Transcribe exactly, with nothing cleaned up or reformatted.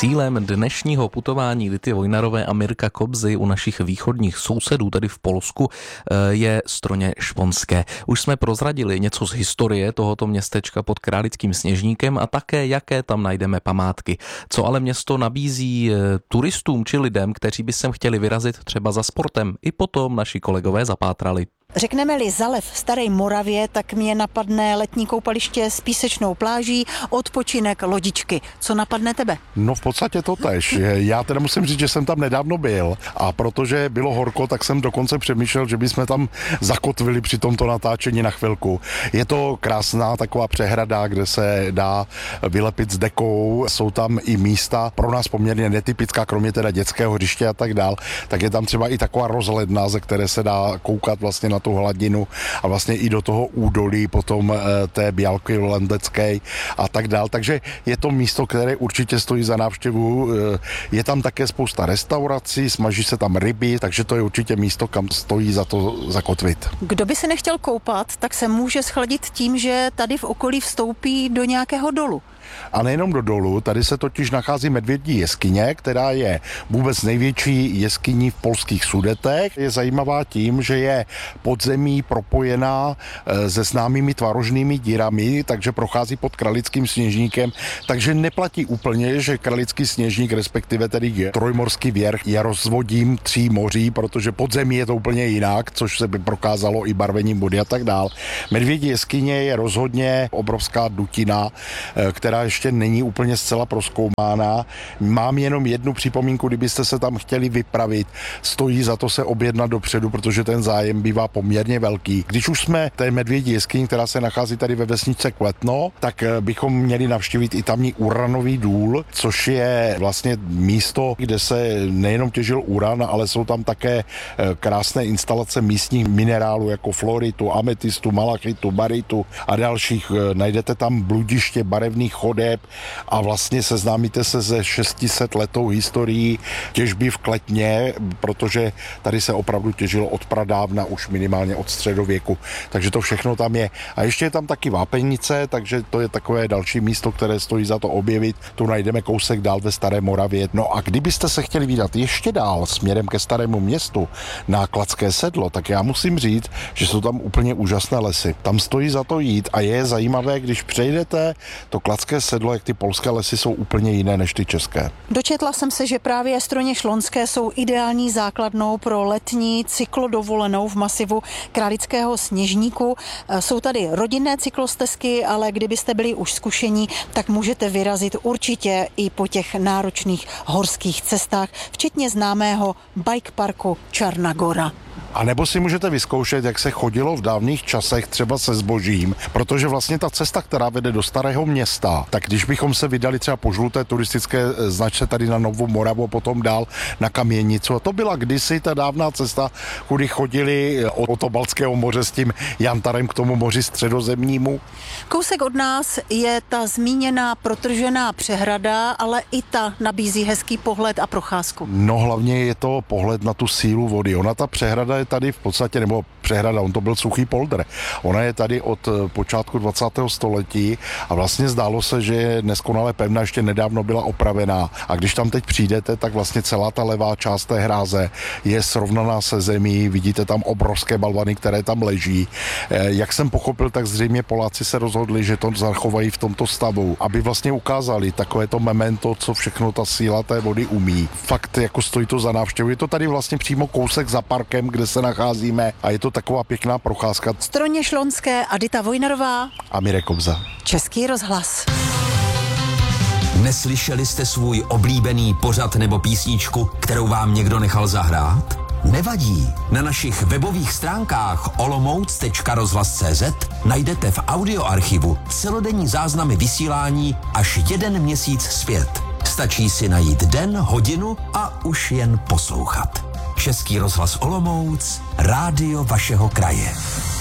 Cílem dnešního putování Dity Vojnarové a Mirka Kobzy u našich východních sousedů, tedy v Polsku, je Stroně Šponské. Už jsme prozradili něco z historie tohoto městečka pod Králickým Sněžníkem a také, jaké tam najdeme památky. Co ale město nabízí turistům či lidem, kteří by sem chtěli vyrazit třeba za sportem, i potom naši kolegové zapátrali. Řekneme-li Zalev v Staré Moravě, tak mě napadne letní koupaliště s písečnou pláží, odpočinek, lodičky. Co napadne tebe? No v podstatě to tež. Já teda musím říct, že jsem tam nedávno byl a protože bylo horko, tak jsem dokonce přemýšlel, že bychom tam zakotvili při tomto natáčení na chvilku. Je to krásná taková přehrada, kde se dá vylepit s dekou. Jsou tam i místa pro nás poměrně netypická, kromě teda dětského hřiště a tak dál. Tak je tam třeba i taková rozhledna, ze které se dá koukat vlastně na tu hladinu a vlastně i do toho údolí potom té Bělky Landecké a tak dál. Takže je to místo, které určitě stojí za návštěvu. Je tam také spousta restaurací, smaží se tam ryby, takže to je určitě místo, kam stojí za to zakotvit. Kdo by se nechtěl koupat, tak se může schladit tím, že tady v okolí vstoupí do nějakého dolu. A nejenom do dolu, tady se totiž nachází Medvědí jeskyně, která je vůbec největší jeskyní v polských Sudetech. Je zajímavá tím, že je podzemí propojená se známými tvarožnými dírami, takže prochází pod Kralickým Sněžníkem, takže neplatí úplně, že Kralický Sněžník, respektive tedy Trojmorský věrch, je rozvodím tří moří, protože podzemí je to úplně jinak, což se by prokázalo i barvením vody a tak dál. Medvědí jeskyně je rozhodně obrovská dutina, která ještě není úplně zcela prozkoumána. Mám jenom jednu připomínku, kdybyste se tam chtěli vypravit. Stojí za to se objednat dopředu, protože ten zájem bývá poměrně velký. Když už jsme té Medvědí jeskyni, která se nachází tady ve vesničce Kvetno, tak bychom měli navštívit i tamní uranový důl, což je vlastně místo, kde se nejenom těžil uran, ale jsou tam také krásné instalace místních minerálů jako floritu, ametistu, malachitu, baritu a dalších. Najdete tam bludiště barevných chodeb a vlastně seznámíte se se šest set letou historií těžby v Kletně, protože tady se opravdu těžilo od pradávna, už minimálně od středověku. Takže to všechno tam je. A ještě je tam taky vápenice, takže to je takové další místo, které stojí za to objevit. Tu najdeme kousek dál ve Staré Moravě. No a kdybyste se chtěli vydat ještě dál směrem ke Starému Městu na Kladské sedlo, tak já musím říct, že jsou tam úplně úžasné lesy. Tam stojí za to jít a je zajímavé, když přejdete to Kladské sedlo, jak ty polské lesy jsou úplně jiné než ty české. Dočetla jsem se, že právě Stroně Šlonské jsou ideální základnou pro letní cyklodovolenou v masivu Králického Sněžníku. Jsou tady rodinné cyklostezky, ale kdybyste byli už zkušení, tak můžete vyrazit určitě i po těch náročných horských cestách, včetně známého bike parku Čarna Gora. A nebo si můžete vyzkoušet, jak se chodilo v dávných časech třeba se zbožím, protože vlastně ta cesta, která vede do Starého Města, tak když bychom se vydali třeba po žluté turistické značce tady na Novou Moravu, potom dál na Kaměnicu, a to byla kdysi ta dávná cesta, kudy chodili od Baltského moře s tím jantarem k tomu moři středozemnímu. Kousek od nás je ta zmíněná protržená přehrada, ale i ta nabízí hezký pohled a procházku. No hlavně je to pohled na tu sílu vody. Ona ta přehrada je tady v podstatě, nebo přehrada, on to byl suchý poldr. Ona je tady od počátku dvacátého století a vlastně zdálo se, že je neskonale pevná, ještě nedávno byla opravená. A když tam teď přijdete, tak vlastně celá ta levá část té hráze je srovnaná se zemí, vidíte tam obrovské balvany, které tam leží. Jak jsem pochopil, tak zřejmě Poláci se rozhodli, že to zachovají v tomto stavu, aby vlastně ukázali takové to memento, co všechno ta síla té vody umí. Fakt jako stojí to za návštěvu. Je to tady vlastně přímo kousek za parkem, kde se nacházíme a je to taková pěkná procházka. Stroně Šlonské a Dita Vojnarová a Mirek Kobza. Český rozhlas. Neslyšeli jste svůj oblíbený pořad nebo písničku, kterou vám někdo nechal zahrát? Nevadí. Na našich webových stránkách olomouc tečka rozhlas tečka cz najdete v audioarchivu celodenní záznamy vysílání až jeden měsíc zpět. Stačí si najít den, hodinu a už jen poslouchat. Český rozhlas Olomouc, rádio vašeho kraje.